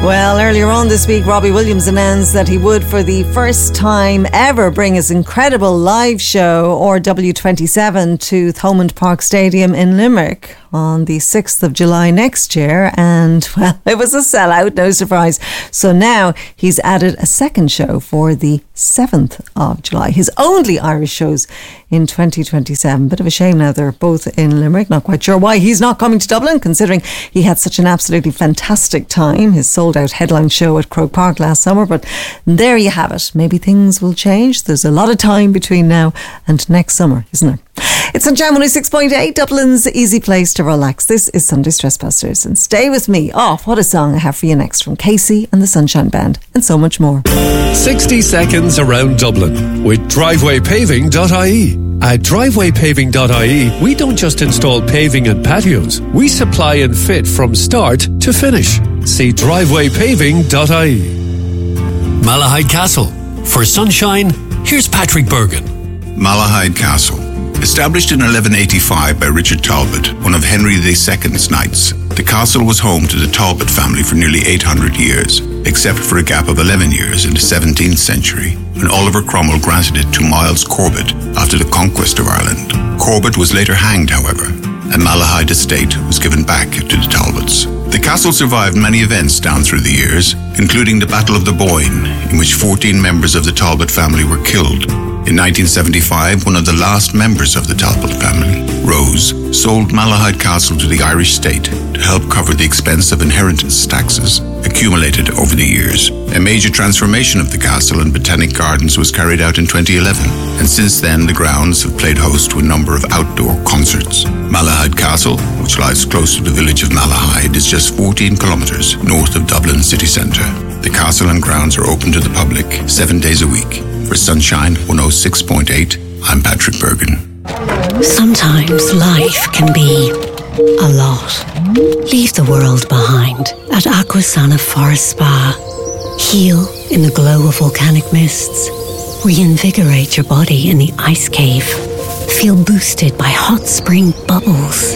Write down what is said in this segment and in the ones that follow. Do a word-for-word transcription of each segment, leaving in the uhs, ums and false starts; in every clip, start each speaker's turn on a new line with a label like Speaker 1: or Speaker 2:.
Speaker 1: Well, earlier on this week, Robbie Williams announced that he would, for the first time ever, bring his incredible live show, or W twenty-seven, to Thomond Park Stadium in Limerick on the sixth of July next year. And, well, it was a sellout, no surprise. So now he's added a second show for the seventh of July. His only Irish shows in twenty twenty-seven. Bit of a shame now they're both in Limerick. Not quite sure why he's not coming to Dublin, considering he had such an absolutely fantastic time. His sold-out headline show at Croke Park last summer. But there you have it. Maybe things will change. There's a lot of time between now and next summer, isn't there? It's Sunshine one oh six point eight, Dublin's easy place to relax. This is Sunday Stress Busters, and stay with me. Oh, what a song I have for you next from Casey and the Sunshine Band, and so much more.
Speaker 2: sixty seconds around Dublin with driveway paving dot I E. At driveway paving dot I E, we don't just install paving and patios. We supply and fit from start to finish. See driveway paving dot I E. Malahide Castle. For sunshine, here's Patrick Bergen.
Speaker 3: Malahide Castle. Established in eleven eighty-five by Richard Talbot, one of Henry the Second's knights, the castle was home to the Talbot family for nearly eight hundred years, except for a gap of eleven years in the seventeenth century, when Oliver Cromwell granted it to Miles Corbett after the conquest of Ireland. Corbett was later hanged, however, and Malahide estate was given back to the Talbots. The castle survived many events down through the years, including the Battle of the Boyne, in which fourteen members of the Talbot family were killed. In nineteen seventy-five, one of the last members of the Talbot family, Rose, sold Malahide Castle to the Irish state to help cover the expense of inheritance taxes accumulated over the years. A major transformation of the castle and botanic gardens was carried out in twenty eleven, and since then the grounds have played host to a number of outdoor concerts. Malahide Castle, which lies close to the village of Malahide, is just fourteen kilometres north of Dublin city centre. The castle and grounds are open to the public seven days a week. For Sunshine one oh six point eight, I'm Patrick Bergen.
Speaker 4: Sometimes life can be a lot. Leave the world behind at Aquasana Forest Spa. Heal in the glow of volcanic mists. Reinvigorate your body in the ice cave. Feel boosted by hot spring bubbles.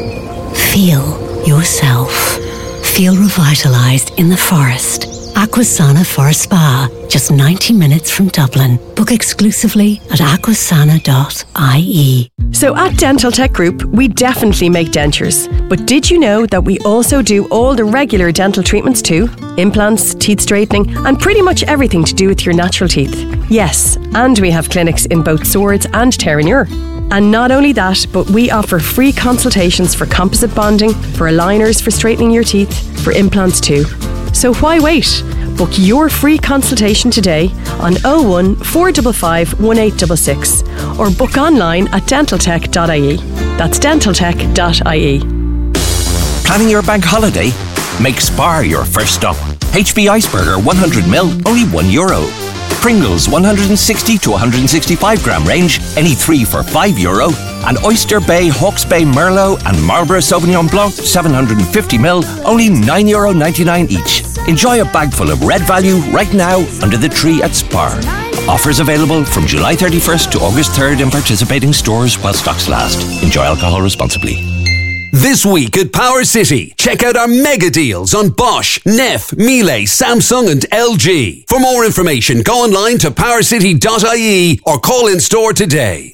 Speaker 4: Feel yourself. Feel revitalized in the forest. Aquasana Forest Spa, just ninety minutes from Dublin. Book exclusively at aquasana dot I E.
Speaker 5: So at Dental Tech Group, we definitely make dentures. But did you know that we also do all the regular dental treatments too? Implants, teeth straightening, and pretty much everything to do with your natural teeth. Yes, and we have clinics in both Swords and Terenure. And not only that, but we offer free consultations for composite bonding, for aligners for straightening your teeth, for implants too. So why wait? Book your free consultation today on oh one, four five five, one eight six six or book online at dental tech dot I E. That's dental tech dot I E.
Speaker 6: Planning your bank holiday? Make Spar your first stop. H B Iceberger one hundred milliliters, only one euro. Pringles one hundred sixty to one hundred sixty-five gram range, any three for five euro. And Oyster Bay, Hawke's Bay Merlot and Marlborough Sauvignon Blanc seven hundred fifty milliliters, only nine euro ninety-nine each. Enjoy a bag full of red value right now under the tree at Spar. Offers available from July thirty-first to August third in participating stores while stocks last. Enjoy alcohol responsibly.
Speaker 7: This week at Power City, check out our mega deals on Bosch, Neff, Miele, Samsung and L G. For more information, go online to power city dot I E or call in store today.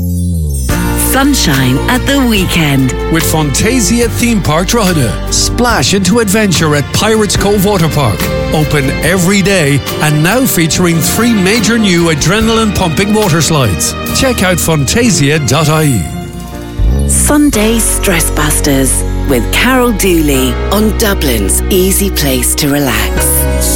Speaker 8: Sunshine at the weekend.
Speaker 2: With Fantasia Theme Park Drogheda. Splash into adventure at Pirates Cove Water Park. Open every day and now featuring three major new adrenaline-pumping water slides. Check out fantasia dot I E.
Speaker 8: Sunday Stress Busters with Carol Dooley on Dublin's easy place to relax.